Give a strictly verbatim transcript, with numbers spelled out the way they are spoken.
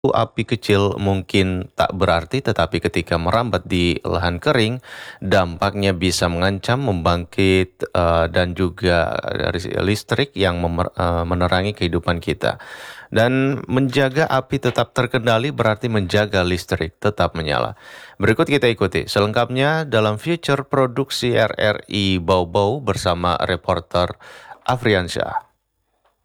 Api kecil mungkin tak berarti, tetapi ketika merambat di lahan kering, dampaknya bisa mengancam membangkit eh, dan juga dari listrik yang memer- eh, menerangi kehidupan kita. Dan menjaga api tetap terkendali berarti menjaga listrik tetap menyala. Berikut kita ikuti selengkapnya dalam Future Produksi R R I Bau Bau bersama reporter Afriansyah.